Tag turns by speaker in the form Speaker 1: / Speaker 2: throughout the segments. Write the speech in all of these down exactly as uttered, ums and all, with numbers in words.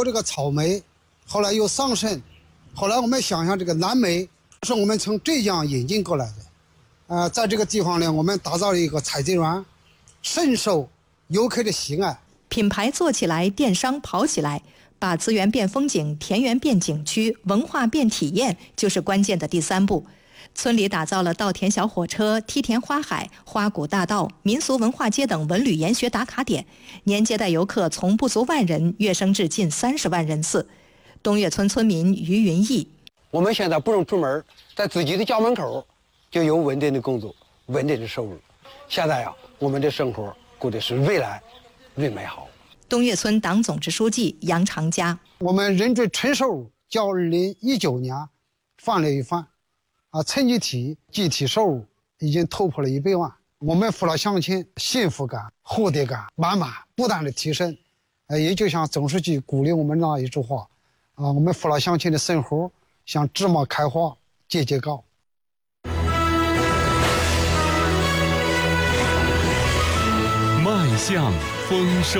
Speaker 1: 这个草莓，后来有桑葚，后来我们想想这个蓝莓是我们从浙江引进过来的。呃，在这个地方呢，我们打造了一个采摘园，深受游客的喜爱。
Speaker 2: 品牌做起来，电商跑起来，把资源变风景，田园变景区，文化变体验，就是关键的第三步。村里打造了稻田小火车、梯田花海、花鼓大道、民俗文化街等文旅研学打卡点，年接待游客从不足万人跃升至近三十万人次。东岳村村民于云义：
Speaker 3: 我们现在不用出门，在自己的家门口就有稳定的工作、稳定的收入。现在呀、啊，我们的生活过的是越来越美好。
Speaker 2: 东岳村党总支书记杨长佳：
Speaker 1: 我们人均纯收入较二零一九年翻了一番，啊，村集体集体收入已经突破了一百万。我们父老乡亲幸福感、获得感满满不断的提升。呃，也就像总书记鼓励我们那一句话，啊，我们父老乡亲的生活像芝麻开花节节高。
Speaker 4: 迈向丰收。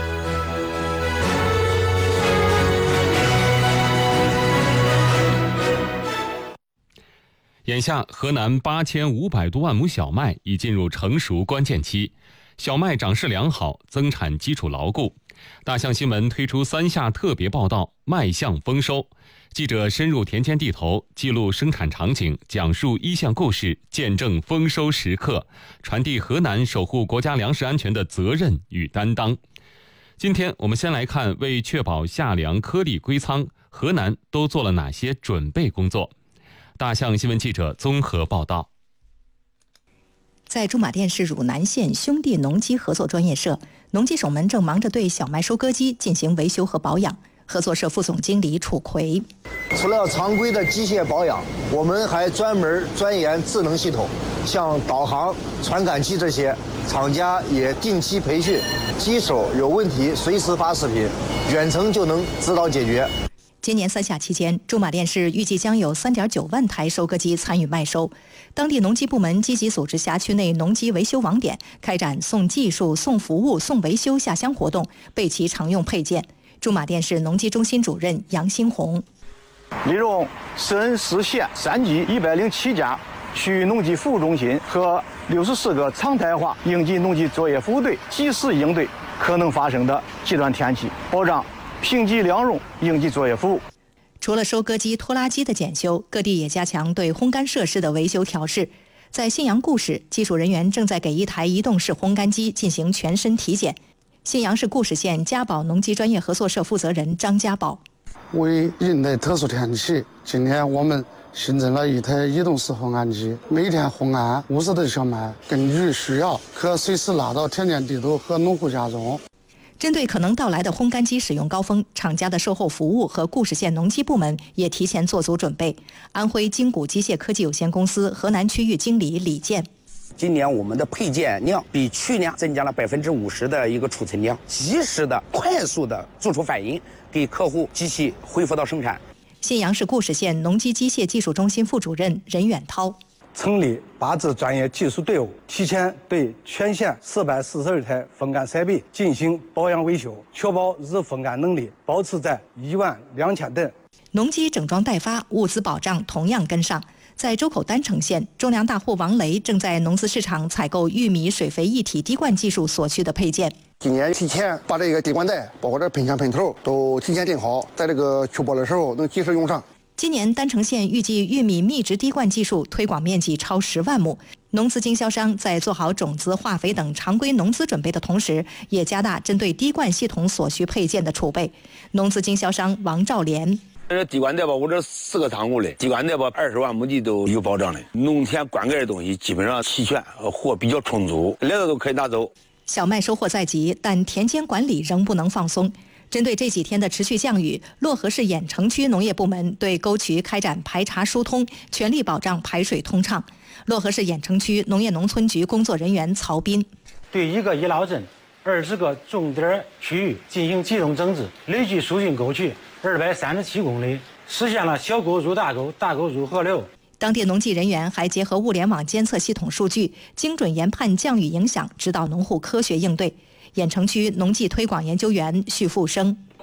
Speaker 4: 眼下，河南八千五百多万亩小麦已进入成熟关键期，小麦长势良好，增产基础牢固。大象新闻推出三下特别报道，迈向丰收。记者深入田间地头，记录生产场景，讲述一项故事，见证丰收时刻，传递河南守护国家粮食安全的责任与担当。今天我们先来看，为确保夏粮颗粒归仓，河南都做了哪些准备工作？大象新闻记者综合报道。
Speaker 2: 在驻马店市汝南县兄弟农机合作专业社，农机手们正忙着对小麦收割机进行维修和保养。合作社副总经理楚奎：
Speaker 5: 除了常规的机械保养，我们还专门钻研智能系统，像导航、传感器这些，厂家也定期培训，机手有问题随时发视频，远程就能指导解决。
Speaker 2: 今年三夏期间，驻马店市预计将有 三点九万台收割机参与麦收。当地农机部门积极组织辖区内农机维修网点，开展送技术、送服务、送维修下乡活动，备齐常用配件。驻马店市农机中心主任杨新红：
Speaker 6: 利用省市县三级一百零七家区域农机服务中心和六十四个常态化应急农机作业服务队，及时应对可能发生的极端天气，保障评级两用应急作业服务。
Speaker 2: 除了收割机、拖拉机的检修，各地也加强对烘干设施的维修调试。在信阳固始，技术人员正在给一台移动式烘干机进行全身体检。信阳市固始县嘉宝农机专业合作社负责人张家宝：
Speaker 7: 为应对特殊天气，今天我们新增了一台移动式烘干机，每天烘干五十吨小麦，根据需要可随时拉到田间地头和农户家中。
Speaker 2: 针对可能到来的烘干机使用高峰，厂家的售后服务和固始县农机部门也提前做足准备。安徽金谷机械科技有限公司河南区域经理李健：
Speaker 8: 今年我们的配件量比去年增加了百分之五十的一个储存量，及时的、快速的做出反应，给客户机器恢复到生产。
Speaker 2: 信阳市固始县农机机械技术中心副主任任远涛：
Speaker 6: 成立八支专业技术队伍，提前对全县四百四十二台风干设备进行保养维修，确保日风干能力保持在一万两千吨。
Speaker 2: 农机整装待发，物资保障同样跟上。在周口单城县，种粮大户王雷正在农资市场采购玉米水肥一体滴灌技术所需的配件。
Speaker 5: 今年提前把这个滴灌带，包括这喷枪喷头都提前定好，在这个缺包的时候能及时用上。
Speaker 2: 今年单城县预计玉米密植滴灌技术推广面积超十万亩，农资经销商在做好种子、化肥等常规农资准备的同时，也加大针对滴灌系统所需配件的储备。农资经销商王兆莲：
Speaker 9: 这滴灌带吧，我这四个仓库的滴灌带吧，二十万亩地都有保障的。农田灌溉的东西基本上齐全，货比较充足，来的都可以拿走。
Speaker 2: 小麦收获在即，但田间管理仍不能放松。针对这几天的持续降雨，漯河市兖城区农业部门对沟渠开展排查疏通，全力保障排水通畅。漯河市兖城区农业农村局工作人员曹斌：
Speaker 10: 对一个一老镇二十个重点区域进行集中整治，累计疏浚沟渠二百三十七公里，实现了小沟入大沟、大沟入河流。
Speaker 2: 当地农技人员还结合物联网监测系统数据，精准研判降雨影响，指导农户科学应对。兖城区农技推广研究员许富生：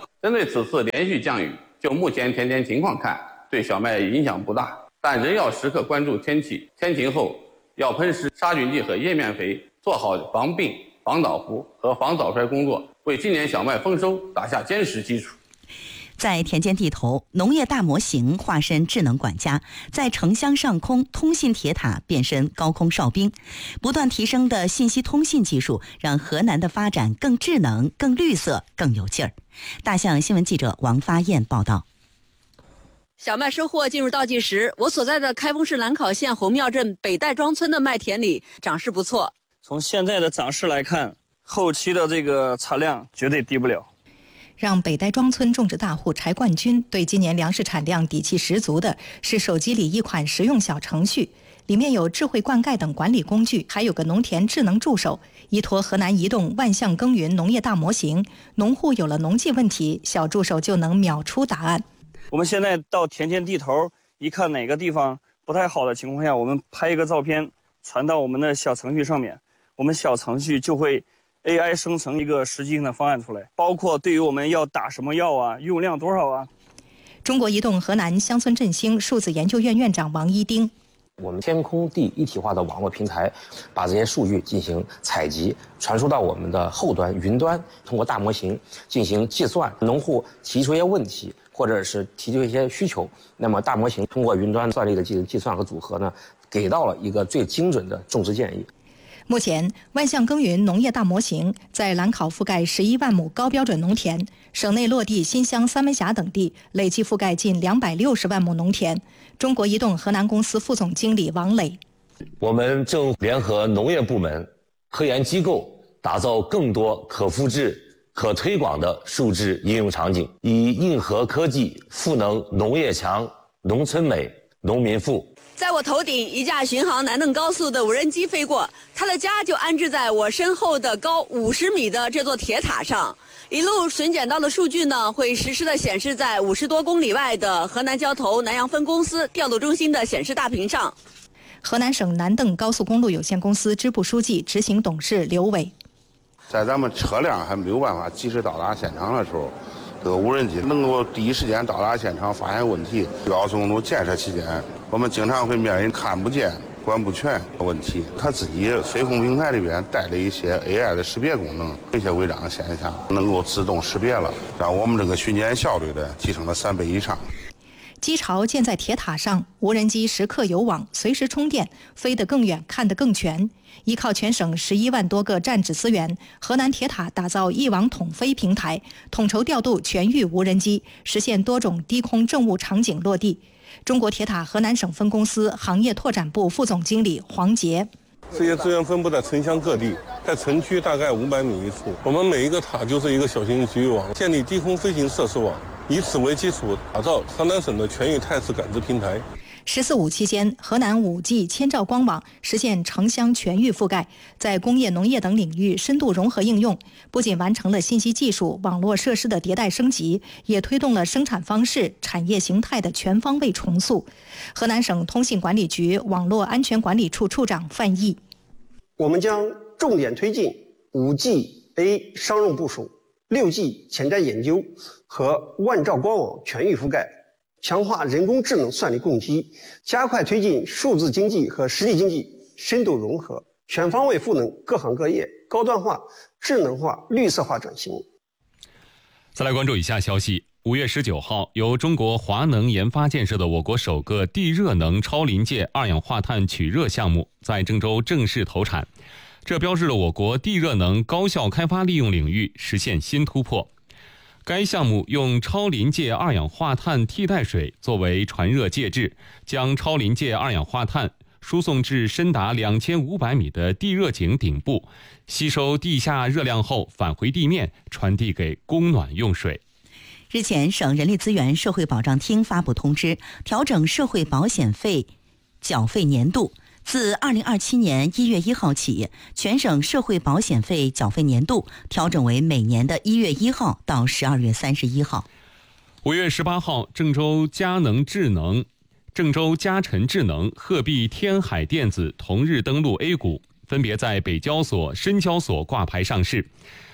Speaker 11: 针对此次连续降雨，就目前田间情况看，对小麦影响不大，但仍要时刻关注天气，天晴后要喷施杀菌剂和叶面肥，做好防病、防倒伏和防早衰工作，为今年小麦丰收打下坚实基础。
Speaker 12: 在田间地头，农业大模型化身智能管家，在城乡上空通信铁塔变身高空哨兵。不断提升的信息通信技术，让河南的发展更智能、更绿色、更有劲儿。大象新闻记者王发燕报道。
Speaker 13: 小麦收获进入倒计时，我所在的开封市兰考县红庙镇北戴庄村的麦田里长势不错。
Speaker 14: 从现在的长势来看，后期的这个产量绝对低不了。
Speaker 2: 让北戴庄村种植大户柴冠军对今年粮食产量底气十足的是手机里一款实用小程序，里面有智慧灌溉等管理工具，还有个农田智能助手，依托河南移动万象耕耘农业大模型，农户有了农技问题，小助手就能秒出答案。
Speaker 14: 我们现在到田间地头一看哪个地方不太好的情况下，我们拍一个照片传到我们的小程序上面，我们小程序就会A I 生成一个实际性的方案出来，包括对于我们要打什么药啊，用量多少啊。
Speaker 2: 中国移动河南乡村振兴数字研究院院长王一丁，
Speaker 15: 我们天空地一体化的网络平台，把这些数据进行采集，传输到我们的后端云端，通过大模型进行计算。农户提出一些问题，或者是提出一些需求，那么大模型通过云端算力的计计算和组合呢，给到了一个最精准的种植建议。
Speaker 2: 目前，万象耕耘农业大模型在兰考覆盖十一万亩高标准农田，省内落地新乡、三门峡等地，累计覆盖近两百六十万亩农田。中国移动河南公司副总经理王磊，
Speaker 16: 我们正联合农业部门、科研机构，打造更多可复制、可推广的数字应用场景，以硬核科技赋能农业强、农村美、农民富。
Speaker 13: 在我头顶，一架巡航南邓高速的无人机飞过，它的家就安置在我身后的高五十米的这座铁塔上。一路巡检到的数据呢，会实时的显示在五十多公里外的河南交投南阳分公司调度中心的显示大屏上。
Speaker 2: 河南省南邓高速公路有限公司支部书记、执行董事刘伟，
Speaker 17: 在咱们车辆还没有办法及时到达现场的时候，这个无人机能够第一时间到达现场，发现问题。高速公路建设期间，我们经常会面临看不见、管不全的问题。它自己飞控平台里边带了一些 A I 的识别功能，一些违章现象能够自动识别了，让我们这个巡检效率的提升了三倍以上。
Speaker 2: 机巢建在铁塔上，无人机时刻有网，随时充电，飞得更远，看得更全。依靠全省十一万多个站址资源，河南铁塔打造一网统飞平台，统筹调度全域无人机，实现多种低空政务场景落地。中国铁塔河南省分公司行业拓展部副总经理黄杰，
Speaker 18: 这些资源分布在城乡各地，在城区大概五百米一处。我们每一个塔就是一个小型局域网，建立低空飞行设施网，以此为基础，打造河南省的全域态势感知平台。
Speaker 2: 十四五期间，河南 五 G 千兆光网实现城乡全域覆盖，在工业、农业等领域深度融合应用，不仅完成了信息技术、网络设施的迭代升级，也推动了生产方式、产业形态的全方位重塑。河南省通信管理局网络安全管理处处长范毅，
Speaker 19: 我们将重点推进 五 G A 商用部署、六 G 前瞻研究和万兆光网全域覆盖，强化人工智能算力供给，加快推进数字经济和实体经济深度融合，全方位赋能各行各业高端化、智能化、绿色化转型。
Speaker 4: 再来关注以下消息。五月十九号，由中国华能研发建设的我国首个地热能超临界二氧化碳取热项目在郑州正式投产，这标志了我国地热能高效开发利用领域实现新突破。该项目用超临界二氧化碳替代水作为传热介质，将超临界二氧化碳输送至深达两千五百米的地热井顶部，吸收地下热量后返回地面，传递给供暖用水。
Speaker 12: 日前，省人力资源社会保障厅发布通知，调整社会保险费缴费年度。自二零二七年一月一号起，全省社会保险费缴费年度调整为每年的一月一号到十二月三十一号。
Speaker 4: 五月十八号，郑州佳能智能、郑州嘉辰智能、鹤壁天海电子同日登陆 A 股，分别在北交所、深交所挂牌上市。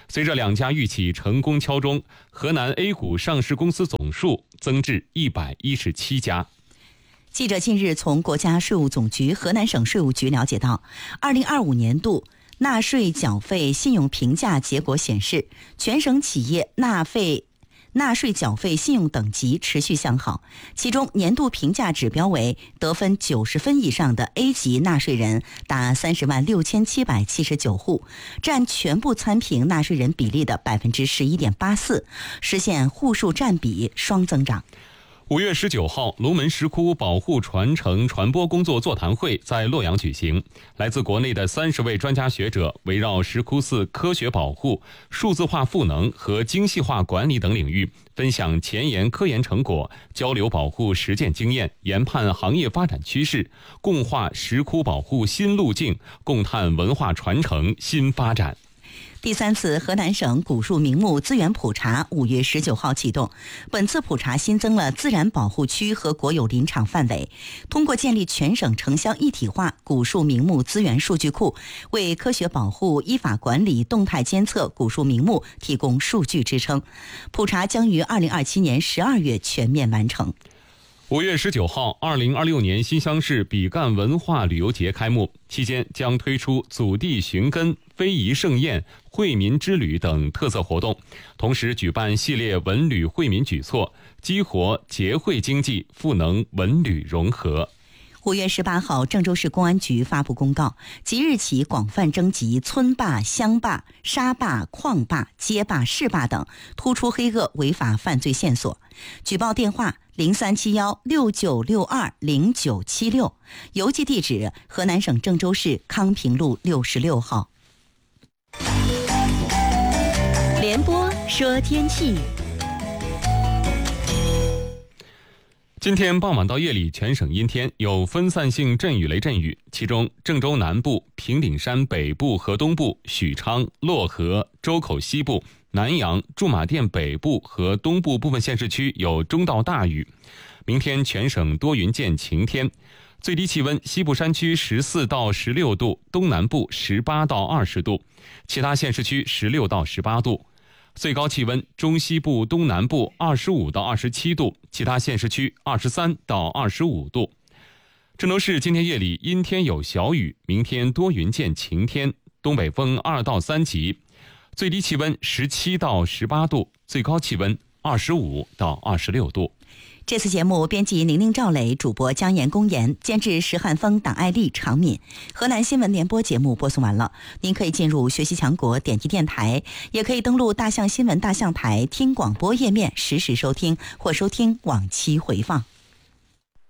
Speaker 4: 随着两家预企成功敲钟，河南 A 股上市公司总数增至一百一十七家。
Speaker 12: 记者近日从国家税务总局河南省税务局了解到，二零二五年度纳税缴费信用评价结果显示，全省企业纳费纳税缴费信用等级持续向好，其中年度评价指标为得分九十分以上的 A 级纳税人达三十万六千七百七十九户，占全部参评纳税人比例的百分之十一点八四，实现户数占比双增长。
Speaker 4: 五月十九号，龙门石窟保护传承传播工作座谈会在洛阳举行。来自国内的三十位专家学者围绕石窟寺科学保护、数字化赋能和精细化管理等领域，分享前沿科研成果，交流保护实践经验，研判行业发展趋势，共话石窟保护新路径，共探文化传承新发展。
Speaker 12: 第三次河南省古树名木资源普查五月十九号启动，本次普查新增了自然保护区和国有林场范围，通过建立全省城乡一体化古树名木资源数据库，为科学保护、依法管理、动态监测古树名木提供数据支撑。普查将于二零二七年十二月全面完成。
Speaker 4: 五月十九号，二零二六年新乡市比干文化旅游节开幕，期间将推出祖地寻根、非遗盛宴、惠民之旅等特色活动，同时举办系列文旅惠民举措，激活节惠经济，赋能文旅融合。
Speaker 12: 五月十八号，郑州市公安局发布公告，即日起广泛征集村坝、乡坝、沙坝、矿坝、街坝、市坝等突出黑恶违法犯罪线索，举报电话零三七幺六九六二零九七六，邮寄地址河南省郑州市康平路六十六号。
Speaker 20: 联播说天气。
Speaker 4: 今天傍晚到夜里，全省阴天，有分散性阵雨雷阵雨，其中郑州南部、平顶山北部和东部、许昌、漯河、周口西部、南阳、驻马店北部和东部部分县市区有中到大雨。明天全省多云见晴天，最低气温西部山区十四到十六度，东南部十八到二十度，其他县市区十六到十八度。最高气温中西部东南部二十五到二十七度，其他县市区二十三到二十五度。郑州市今天夜里阴天有小雨，明天多云见晴天，东北风二到三级，最低气温十七到十八度，最高气温二十五到二十六度。
Speaker 12: 这次节目编辑宁宁、赵磊，主播姜岩、公岩，监制石汉峰、党爱丽、常敏。河南新闻联播节目播送完了，您可以进入学习强国点击电台，也可以登录大象新闻大象台听广播页面实时收听或收听往期回放。